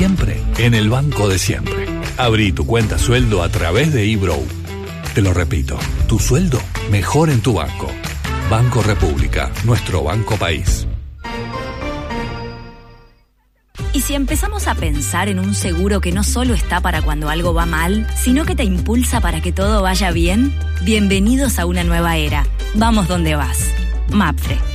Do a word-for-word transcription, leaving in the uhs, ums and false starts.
siempre en el banco de siempre. Abrí tu cuenta sueldo a través de eBrow. Te lo repito, tu sueldo mejor en tu banco. Banco República, nuestro banco país. ¿Y si empezamos a pensar en un seguro que no solo está para cuando algo va mal, sino que te impulsa para que todo vaya bien? Bienvenidos a una nueva era. Vamos donde vas. MAPFRE.